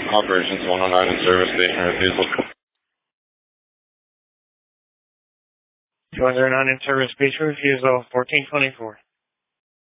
Operations 109 in service, station refusal. 209 in service, station refusal, 1424.